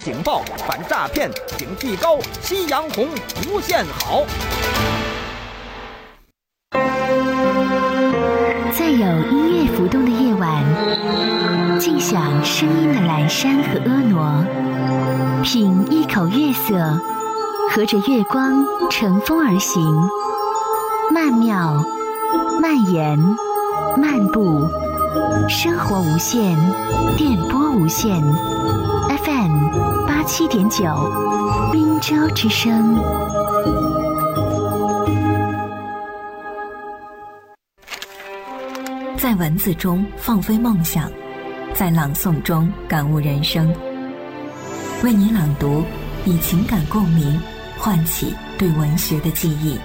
警报，反诈骗警惕高，夕阳红无限好。 在有音乐浮动的夜晚，静享声音的阑珊和婀娜，品一口月色，和着月光乘风而行，曼妙、蔓延、漫步，生活无限，电波无限。FM 87.9，滨州之声。 在文字中放飞梦想，在朗诵中感悟人生。为你朗读，以情感共鸣，唤起对文学的记忆。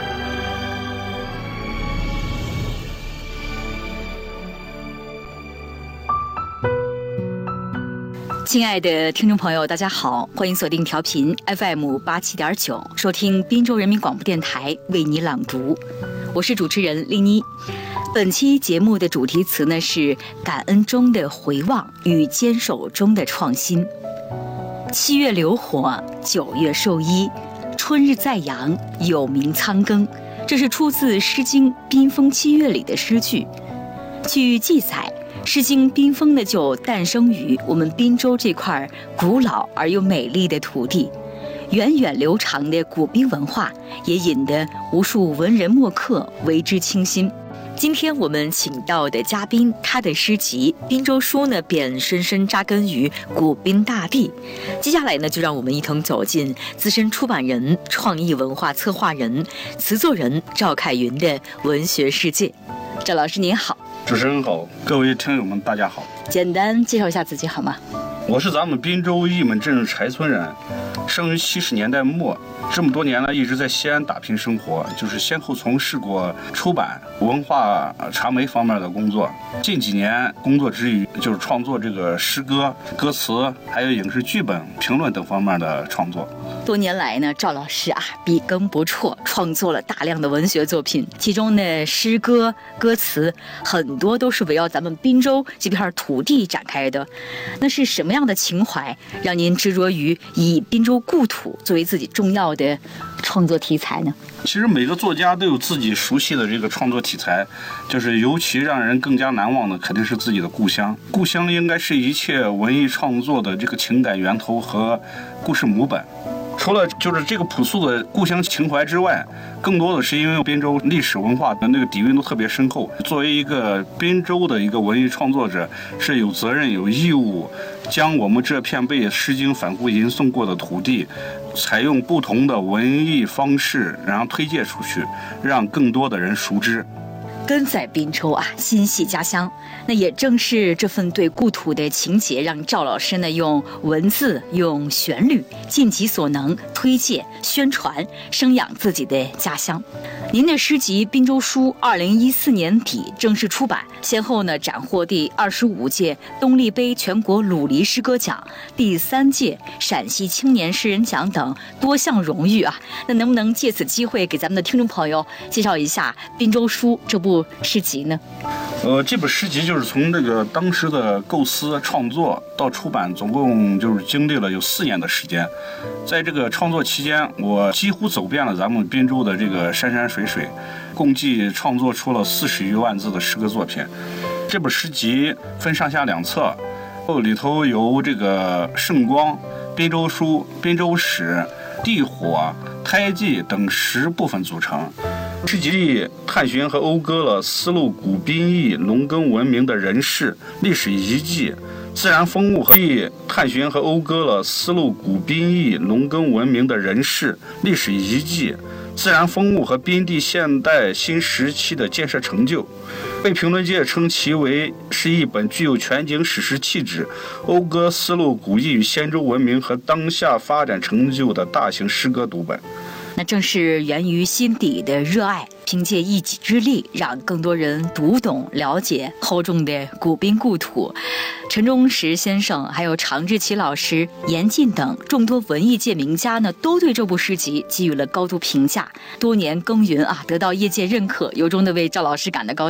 亲爱的听众朋友，大家好，欢迎锁定调频 FM 87.9，收听滨州人民广播电台为你朗读，我是主持人丽妮。本期节目的主题词呢是感恩中的回望与坚守中的创新。7月流火，9月授衣，春日在阳，有鸣仓庚。这是出自《诗经·宾风7月》里的诗句。据记载，《诗经》宾风呢就诞生于我们滨州这块古老而又美丽的土地，源远流长的古宾文化也引得无数文人墨客为之倾心。今天我们请到的嘉宾，他的诗集《滨州书》呢，便深深扎根于古宾大地。接下来呢，就让我们一同走进资深出版人、创意文化策划人、词作人赵凯云的文学世界。赵老师您好。 主持人好，各位听友们大家好。 简单介绍一下自己好吗？ 我是咱们滨州沂门镇柴村人，生于70年代末，这么多年了一直在西安打拼生活，就是先后从事过出版、文化传媒方面的工作。近几年工作之余，就是创作这个诗歌、歌词，还有影视剧本、评论等方面的创作。 多年来呢，赵老师笔耕不辍，创作了大量的文学作品，其中呢，诗歌、歌词很多都是围绕咱们滨州这片土地展开的。那是什么样的情怀让您执着于以滨州故土作为自己重要的创作题材呢？ 其实每个作家都有自己熟悉的这个创作题材，就是尤其让人更加难忘的肯定是自己的故乡。故乡应该是一切文艺创作的这个情感源头和故事母本。除了就是这个朴素的故乡情怀之外，更多的是因为滨州历史文化的那个底蕴都特别深厚。作为一个滨州的一个文艺创作者，是有责任有义务将我们这片被《诗经》反复吟诵过的土地，采用不同的文艺方式，然后推介出去，让更多的人熟知。 根在滨州心系家乡。那也正是这份对故土的情结，让赵老师呢用文字、用旋律，尽己所能推介、宣传、生养自己的家乡。您的诗集《滨州书》2014年底正式出版，先后呢斩获第25届东丽杯全国鲁黎诗歌奖、第3届陕西青年诗人奖等多项荣誉那能不能借此机会给咱们的听众朋友介绍一下《滨州书》这部诗集呢？ 这本诗集就是从这个当时的构思创作到出版，总共就是经历了有4年的时间。在这个创作期间，我几乎走遍了咱们滨州的这个山山水水，共计创作出了40余万字的诗歌作品。这本诗集分上下2册，里头由这个圣光、滨州书、滨州史、地火、胎记等10部分组成。诗集里探寻和讴歌了丝路古滨邑农耕文明的人事、历史遗迹、自然风物和探寻和讴歌了丝路古滨邑农耕文明的人事、历史遗迹、自然风物和滨地现代新时期的建设成就。被评论界称其为是一本具有全景史诗气质、讴歌丝路古邑与仙州文明和当下发展成就的大型诗歌读本。 那正是源于心底的热爱，凭借一己之力，让更多人读懂、了解厚重的古滨故土。陈忠实先生、还有常志奇老师、严进等众多文艺界名家呢，都对这部诗集给予了高度评价。多年耕耘得到业界认可，由衷的为赵老师感到高兴。